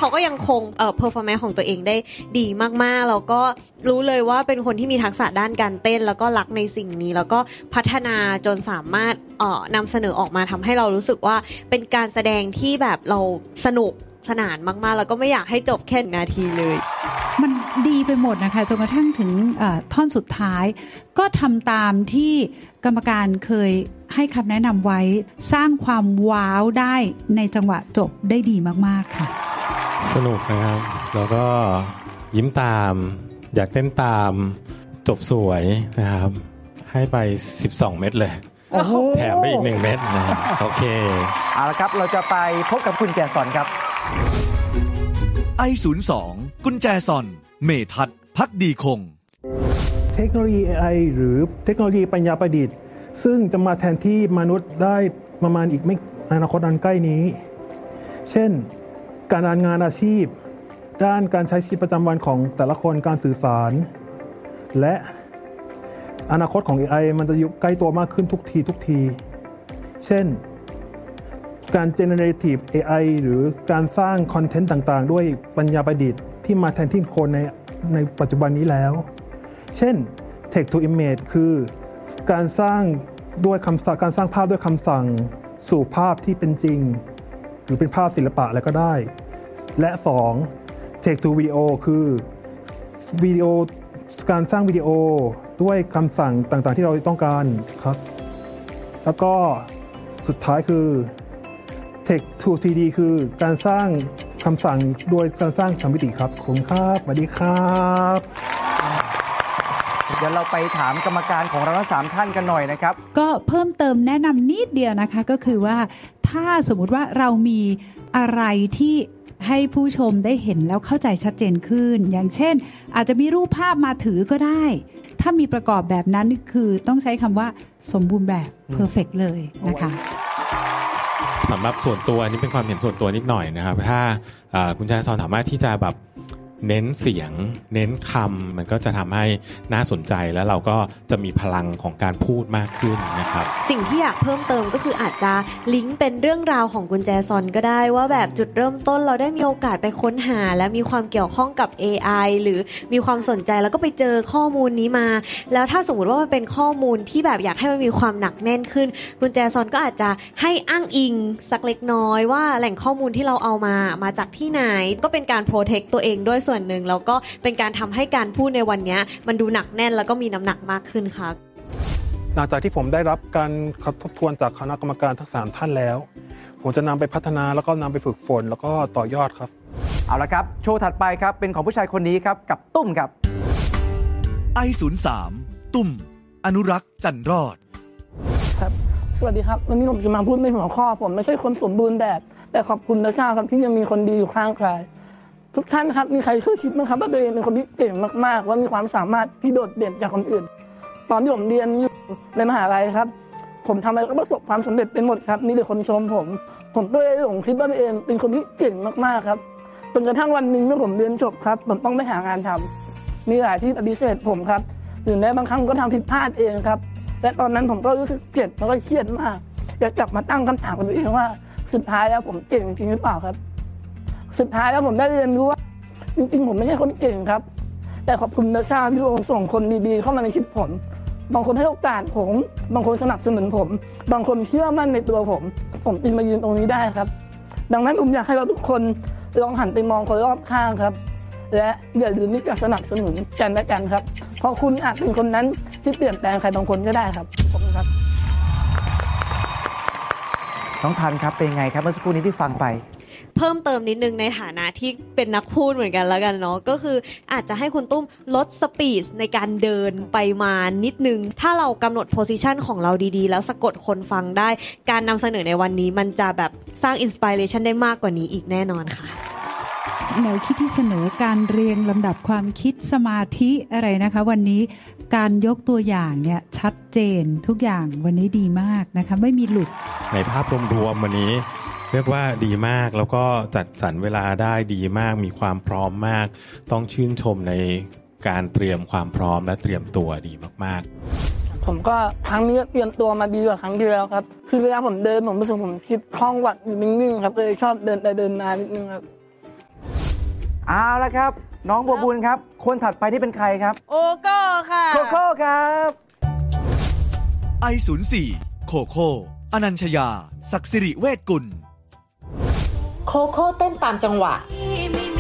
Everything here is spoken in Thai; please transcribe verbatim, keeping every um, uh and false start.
เขาก็ยังคงเอ่อ performance ของตัวเองได้ดีมากๆแล้วก็รู้เลยว่าเป็นคนที่มีทักษะด้านการเต้นแล้วก็รักในสิ่งนี้แล้วก็พัฒนาจนสามารถเอ่อนำเสนอออกมาทำให้เรารู้สึกว่าเป็นการแสดงที่แบบเราสนุกสนานมากๆแล้วก็ไม่อยากให้จบแค่นาทีเลยมันดีไปหมดนะคะจนกระทั่งถึงท่อนสุดท้ายก็ทำตามที่กรรมการเคยให้คำแนะนำไว้สร้างความว้าวได้ในจังหวะจบได้ดีมากๆค่ะสนุกนะครับแล้วก็ยิ้มตามอยากเต้นตามจบสวยนะครับให้ไปสิบสองเม็ดเลยแถมไปอีกหนึ่งเม็ดนะโอเคเอาละครับเราจะไปพบกับกุญแจซอนครับไอ ศูนย์ สอง กุญแจซอนเมทัศน์ภักดีคงเทคโนโลยี เอ ไอ หรือเทคโนโลยีปัญญาประดิษฐ์ซึ่งจะมาแทนที่มนุษย์ได้ประมาณอีกไม่อนาคตอันใกล้นี้เช่นการงานอาชีพด้านการใช้ชีวิตประจำวันของแต่ละคนการสื่อสารและอนาคตของ เอ ไอ มันจะอยู่ใกล้ตัวมากขึ้นทุกทีทุกทีเช่นการ generative เอ ไอ หรือการสร้างคอนเทนต์ต่างๆด้วยปัญญาประดิษฐ์ที่มาแทนที่คนในในปัจจุบันนี้แล้วเช่น text to image คือการสร้างด้วยคำสั่งการสร้างภาพด้วยคำสั่งสู่ภาพที่เป็นจริงหรือเป็นภาพศิลปะอะไรก็ได้และสอง text to video คือวิดีโอการสร้างวิดีโอด้วยคำสั่งต่างๆที่เราต้องการครับแล้วก็สุดท้ายคือ text to ทรี ดี คือการสร้างคำสั่งโดยการสร้างสามมิติครับขอบคุณครับสวัสดีครับเดี๋ยวเราไปถามกรรมการของเราทั้งสามท่านกันหน่อยนะครับก็เพิ่มเติมแนะนำนิดเดียวนะคะก็คือว่าถ้าสมมุติว่าเรามีอะไรที่ให้ผู้ชมได้เห็นแล้วเข้าใจชัดเจนขึ้นอย่างเช่นอาจจะมีรูปภาพมาถือก็ได้ถ้ามีประกอบแบบนั้นคือต้องใช้คำว่าสมบูรณ์แบบ perfect เลยนะคะสำหรับส่วนตัวอันนี้เป็นความเห็นส่วนตัวนิดหน่อยนะครับถ้าคุณชายซอนสามารถที่จะแบบเน้นเสียงเน้นคำมันก็จะทำให้น่าสนใจแล้วเราก็จะมีพลังของการพูดมากขึ้นนะครับสิ่งที่อยากเพิ่มเติมก็คืออาจจะลิงก์เป็นเรื่องราวของกุญแจซอนก็ได้ว่าแบบจุดเริ่มต้นเราได้มีโอกาสไปค้นหาและมีความเกี่ยวข้องกับ เอ ไอ หรือมีความสนใจแล้วก็ไปเจอข้อมูลนี้มาแล้วถ้าสมมติว่ามันเป็นข้อมูลที่แบบอยากให้มันมีความหนักแน่นขึ้นกุญแจซอนก็อาจจะให้อ้างอิงสักเล็กน้อยว่าแหล่งข้อมูลที่เราเอามามาจากที่ไหนก็เป็นการโปรเทคตัวเองด้วยส่วนหนึ่งแล้วก็เป็นการทำให้การพูดในวันนี้มันดูหนักแน่นแล้วก็มีน้ำหนักมากขึ้นค่ะหลังจากที่ผมได้รับการทบทวนจากคณะกรรมการทั้งสามท่านแล้วผมจะนำไปพัฒนาแล้วก็นำไปฝึกฝนแล้วก็ต่อยอดครับเอาละครับโชว์ถัดไปครับเป็นของผู้ชายคนนี้ครับกับตุ้มครับไอ ศูนย์ สาม ตุ้มอนุรักษ์จันรอดครับสวัสดีครับวันนี้ผมจะมาพูดในหัวข้อผมไม่ใช่คนสมบูรณ์แบบแต่ขอบคุณพระเจ้าครับที่ยังมีคนดีอยู่ข้างกายทุกท่านครับมีใครเคยคิดไหมครับว่าตัวเองเป็นคนที่เก่งมากๆว่ามีความสามารถที่โดดเด่นจากคนอื่นตอนที่ผมเรียนอยู่ในมหาลัยครับผมทำอะไรก็ประสบความสำเร็จเป็นหมดครับมีแต่คนชมผมผมตัวเองผมคิดว่าตัวเองเป็นคนที่เก่งมากๆครับจนกระทั่งวันหนึ่งเมื่อผมเรียนจบครับผมต้องไปหางานทำมีหลายที่ปฏิเสธผมครับหรือแม้บางครั้งก็ทำผิดพลาดเองครับและตอนนั้นผมก็รู้สึกเจ็บแล้วก็เครียดมากอยากกลับมาตั้งคำถามกับตัวเองว่าสุดท้ายแล้วผมเก่งจริงหรือเปล่าครับสุดท้ายแล้วผมได้เรียนรู้ว่าจริงๆผมไม่ใช่คนเก่งครับแต่ขอบคุณพระเจ้าที่ส่งคนดีๆเข้ามาในชีวิตผมบางคนให้โอกาสผมบางคนสนับสนุนผมบางคนเชื่อมั่นในตัวผมผมจึงมายืนตรงนี้ได้ครับดังนั้นผมอยากให้เราทุกคนลองหันไปมองคนรอบข้างครับและอย่าลืมที่จะสนับสนุนกันและกันครับเพราะคุณอาจเป็นคนนั้นที่เปลี่ยนแปลงใครบางคนก็ได้ครับขอบคุณครับน้องทันครับเป็นไงครับเมื่อสักครู่นี้ที่ฟังไปเพิ่มเติมนิดนึงในฐานะที่เป็นนักพูดเหมือนกันแล้วกันเนาะก็คืออาจจะให้คุณตุ้มลดสปีดในการเดินไปมานิดนึงถ้าเรากำหนดโพสิชันของเราดีๆแล้วสะกดคนฟังได้การนำเสนอในวันนี้มันจะแบบสร้างอินสปิเรชันได้มากกว่านี้อีกแน่นอนค่ะแนวคิดที่เสนอการเรียงลำดับความคิดสมาธิอะไรนะคะวันนี้การยกตัวอย่างเนี่ยชัดเจนทุกอย่างวันนี้ดีมากนะคะไม่มีหลุดในภาพรวมๆวันนี้เรียกว่าดีมากแล้วก็จัดสรรเวลาได้ดีมากมีความพร้อมมากต้องชื่นชมในการเตรียมความพร้อมและเตรียมตัวดีมากๆผมก็ครั้งนี้เตรียมตัวมาดีกว่าครั้งที่แล้วครับคือเวลาผมเดินผมรู้สึกผมคิดคล่องวัดอยู่นิ่งๆครับเลยชอบเดินไปเดินมานิดนึงครับเอาละครับ น้องบัวบุญครับ คนถัดไปนี่เป็นใครครับโอโก้ค่ะโคโค่ครับไอ ศูนย์ สี่ โคโค่อนัญชยา ศักดิ์สิริเวชกุลโคโค่เต้นตามจังหวะ